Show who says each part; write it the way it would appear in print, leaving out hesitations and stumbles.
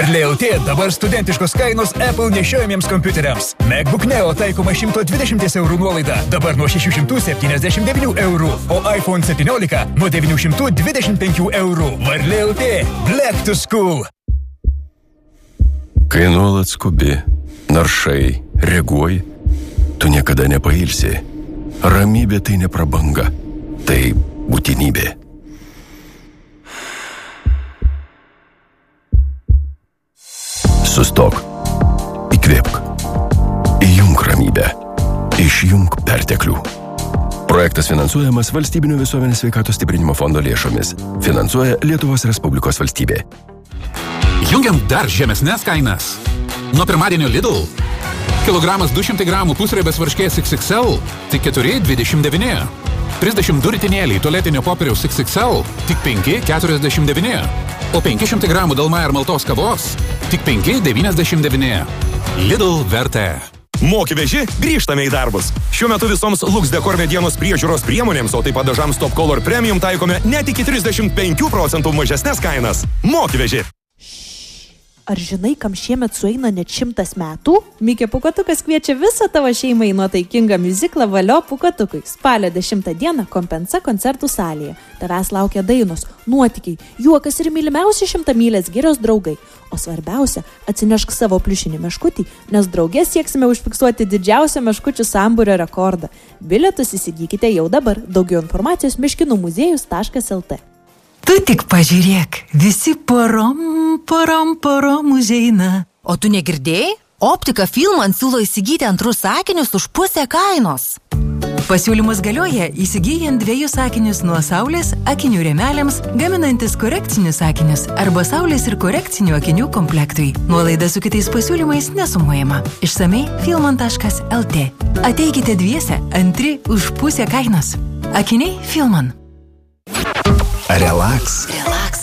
Speaker 1: Varlė LT dabar studentiškos kainos Apple nešiojamiems kompiuteriams. MacBook Neo taikoma 120 eurų nuolaida, dabar nuo 679 eurų, o iPhone 17 nuo 925 eurų. Varlė LT. Black to school.
Speaker 2: Kai nuolat skubi, naršai, reaguoji, tu niekada nepailsi. Ramybė tai ne prabanga, tai būtinybė. Sustok, įkvėpk, įjunk ramybę, išjunk perteklių. Projektas finansuojamas Valstybinio visuomenės sveikatos stiprinimo fondo lėšomis. Finansuoja Lietuvos Respublikos valstybė.
Speaker 3: Jungiam dar žemesnės kainas. Nuo pirmadienio Lidl. Kilogramas 200 gramų pusriebės varškės XXL tik 4,29. 32 ritinėliai tualetinio popieriaus XXL tik 5,49. O 500 gramų Dalmaja ir maltos kavos tik 5,99. Lidl vertė.
Speaker 4: Moki veži, grįžtame į darbus. Šiuo metu visoms Lux Decor medienos priežiūros priemonėms, o taip pat dažams Top Color Premium taikome net iki 35% mažesnės kainas. Moki veži.
Speaker 5: Ar žinai, kam šiemet sueina net 100 metų? Mikė Pūkuotukas kviečia visą tavo šeimą į nuotaikingą miuziklą Valio Pūkuotukui. Spalio 10 dieną Kompensa koncertų salėje. Tavęs laukia dainos, nuotykiai, juokas ir mylimiausi 100 mylės girios draugai. O svarbiausia, atsinešk savo pliušinį meškutį, nes draugės sieksime užfiksuoti didžiausią meškučių sambūrio rekordą. Bilietus įsigykite jau dabar. Daugiau informacijos miškinumuziejus.lt.
Speaker 6: Tu tik pažiūrėk, visi porom užeina.
Speaker 7: O tu negirdėjai? Optika Filman siūlo įsigyti antrus akinius už pusę kainos.
Speaker 6: Pasiūlymus galioja įsigyjant 2 akinius nuo saulės akinių rėmeliams, gaminantis korekcinius akinius arba saulės ir korekcinių akinių komplektui. Nuolaida su kitais pasiūlymais nesumuojama. Išsamei filman.lt. Ateikite dviese, antri už pusę kainos. Akiniai Filman.
Speaker 2: Relax.